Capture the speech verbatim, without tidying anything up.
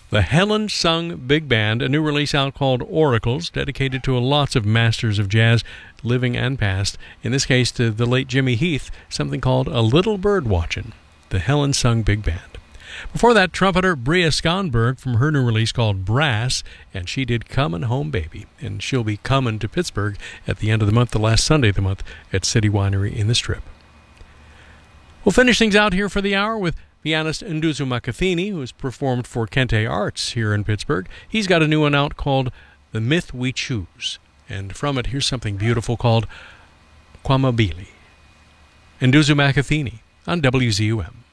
The Helen Sung Big Band, a new release out called Oracles, dedicated to lots of masters of jazz, living and past. In this case, to the late Jimmy Heath, something called A Little Bird Watchin'. The Helen Sung Big Band. Before that, trumpeter Bria Skonberg from her new release called Brass, and she did Comin' Home Baby. And she'll be coming to Pittsburgh at the end of the month, the last Sunday of the month, at City Winery in the Strip. We'll finish things out here for the hour with pianist Nduzu Makathini, who has performed for Kente Arts here in Pittsburgh. He's got a new one out called The Myth We Choose. And from it, here's something beautiful called Kwamabili. Nduzu Makathini on W Z U M.